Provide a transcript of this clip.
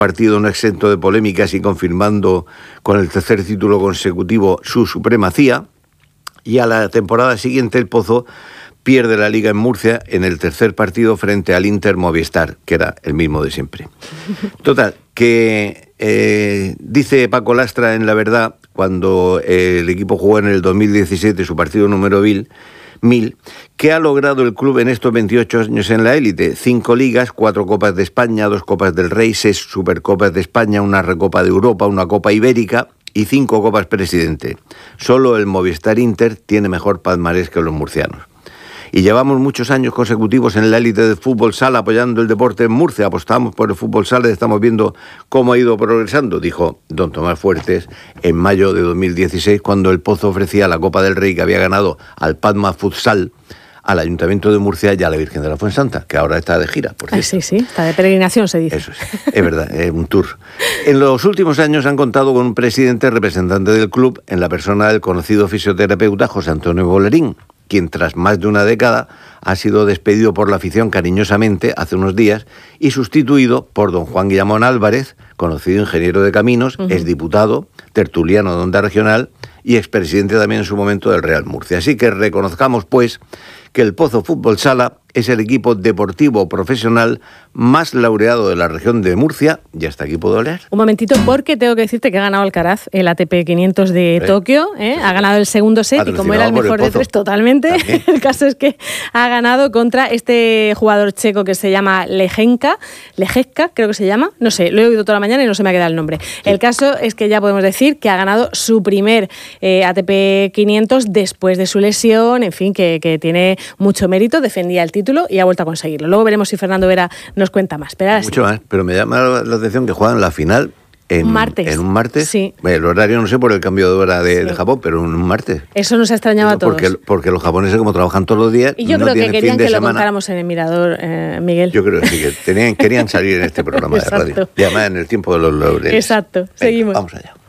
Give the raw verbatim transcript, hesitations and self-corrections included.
partido no exento de polémicas y confirmando con el tercer título consecutivo su supremacía. Y a la temporada siguiente el Pozo pierde la Liga en Murcia en el tercer partido frente al Inter Movistar, que era el mismo de siempre. Total, que eh, dice Paco Lastra en La Verdad, cuando el equipo jugó en el dos mil diecisiete su partido número mil, mil, que ha logrado el club en estos veintiocho años en la élite: cinco ligas, cuatro Copas de España, dos Copas del Rey, seis Supercopas de España, una Recopa de Europa, una Copa Ibérica y cinco Copas Presidente. Solo el Movistar Inter tiene mejor palmarés que los murcianos. Y llevamos muchos años consecutivos en la élite del fútbol sala apoyando el deporte en Murcia. Apostamos por el fútbol sala y estamos viendo cómo ha ido progresando, dijo don Tomás Fuertes en mayo de dos mil dieciséis, cuando el Pozo ofrecía la Copa del Rey que había ganado al Padma Futsal, al Ayuntamiento de Murcia y a la Virgen de la Fuensanta, que ahora está de gira, por cierto. Sí, sí, está de peregrinación, se dice. Eso sí, es verdad, es un tour. En los últimos años han contado con un presidente representante del club en la persona del conocido fisioterapeuta José Antonio Bolerín, quien tras más de una década ha sido despedido por la afición cariñosamente hace unos días y sustituido por don Juan Guillamón Álvarez, conocido ingeniero de caminos, uh-huh. exdiputado, tertuliano de Onda Regional y expresidente también en su momento del Real Murcia. Así que reconozcamos, pues, que el Pozo Fútbol Sala es el equipo deportivo profesional más laureado de la región de Murcia. Y hasta aquí puedo leer. Un momentito, porque tengo que decirte que ha ganado Alcaraz el A T P quinientos de ¿Eh? Tokio. ¿eh? Ha ganado el segundo set y como era el mejor el de tres, totalmente. ¿También? El caso es que ha ganado contra este jugador checo que se llama Lejenka, Lejecka, creo que se llama. No sé, lo he oído toda la mañana y no se me ha quedado el nombre. Sí. El caso es que ya podemos decir que ha ganado su primer eh, A T P quinientos después de su lesión. En fin, que, que tiene mucho mérito, defendía el título y ha vuelto a conseguirlo. Luego veremos si Fernando Vera nos cuenta más. Pero ahora Mucho sí. más, pero me llama la atención que juegan la final en un martes. En un martes. Sí. El horario no sé por el cambio de hora de, sí. de Japón, pero en un martes. Eso nos ha extrañado a todos. Porque, porque los japoneses, como trabajan todos los días, y yo no creo que querían fin de que lo semana. contáramos en el Mirador, eh, Miguel. Yo creo que sí, que tenían, querían salir en este programa de radio. Y además en el tiempo de los laureles. Exacto. Venga, seguimos. Vamos allá.